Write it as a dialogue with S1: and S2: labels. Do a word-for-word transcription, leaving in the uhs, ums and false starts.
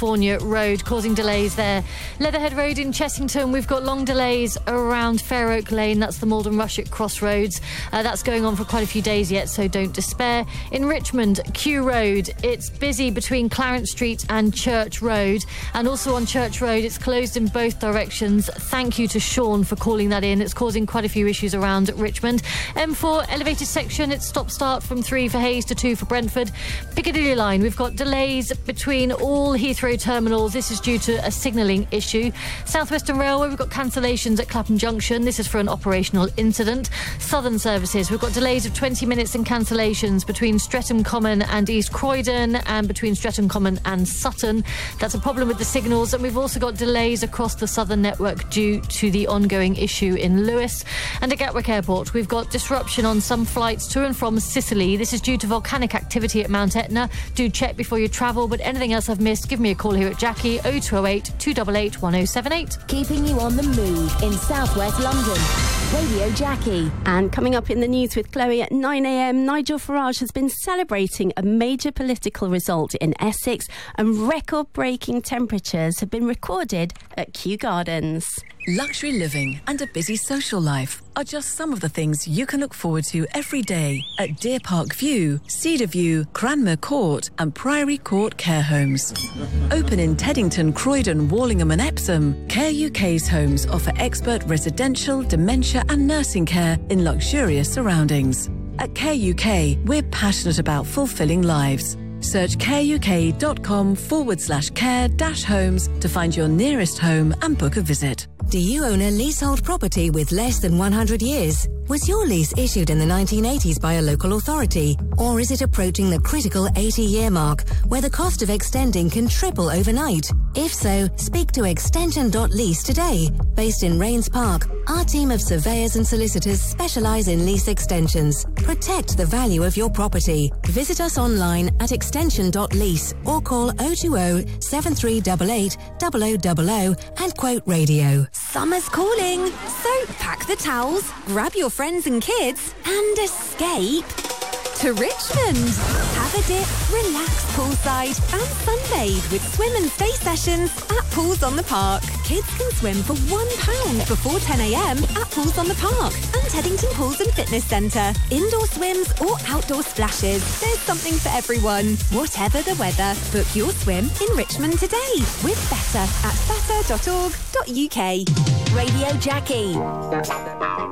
S1: California Road, causing delays there. Leatherhead Road in Chessington, we've got long delays around Fair Oak Lane. That's the Malden Rushock Crossroads. Uh, that's going on for quite a few days yet, so don't despair. In Richmond, Kew Road, it's busy between Clarence Street and Church Road. And also on Church Road, it's closed in both directions. Thank you to Sean for calling that in. It's causing quite a few issues around Richmond. M four elevated section, it's stop-start from three for Hayes to two for Brentford. Piccadilly line, we've got delays between all Heathrow terminals. This is due to a signalling issue. South Western Railway, we've got cancellations at Clapham Junction. This is for an operational incident. Southern services, we've got delays of twenty minutes and cancellations between Streatham Common and East Croydon and between Streatham Common and Sutton. That's a problem with the signals. And we've also got delays across the Southern network due to the ongoing issue in Lewis. And at Gatwick Airport, we've got disruption on some flights to and from Sicily. This is due to volcanic activity at Mount Etna. Do check before you travel, but anything else I've missed, give me a call here at Jackie, oh two oh eight, two eight eight, one oh seven eight.
S2: Keeping you on the move in South West London. Radio Jackie.
S3: And coming up in the news with Chloe at nine a m, Nigel Farage has been celebrating a major political result in Essex, and record-breaking temperatures have been recorded at Kew Gardens.
S4: Luxury living and a busy social life are just some of the things you can look forward to every day at Deer Park View, Cedar View, Cranmer Court and Priory Court Care Homes. Open in Teddington, Croydon, Wallingham and Epsom, Care U K's homes offer expert residential, dementia and nursing care in luxurious surroundings. At Care U K, we're passionate about fulfilling lives. Search careuk.com forward slash care dash homes to find your nearest home and book a visit.
S5: Do you own a leasehold property with less than one hundred years? Was your lease issued in the nineteen eighties by a local authority? Or is it approaching the critical eighty-year mark, where the cost of extending can triple overnight? If so, speak to extension dot lease today. Based in Rains Park, our team of surveyors and solicitors specialise in lease extensions. Protect the value of your property. Visit us online at extension dot lease or call oh two oh, seven three eight eight, oh oh oh oh and quote radio.
S6: Summer's calling, so pack the towels, grab your friends and kids, and escape to Richmond. Have a dip, relax poolside, and sunbathe with swim and stay sessions at Pools on the Park. Kids can swim for one pound before ten a m at Pools on the Park and Teddington Pools and Fitness Centre. Indoor swims or outdoor splashes. There's something for everyone, whatever the weather. Book your swim in Richmond today with Better at better dot org dot U K.
S2: Radio Jackie.